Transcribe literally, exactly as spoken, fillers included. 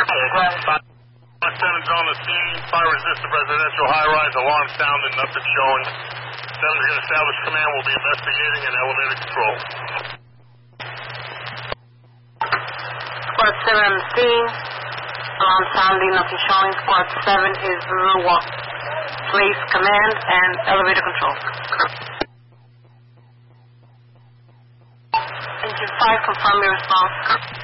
Seven's on the scene. Fire resistant residential high-rise. Alarm sounded. Nothing showing. Seven's going to establish command. Will be investigating and elevator control. Squad seven on the scene. Alarm sounding. Nothing showing. Squad seven is Zulu. Place command and elevator control. Engine five, confirm your response.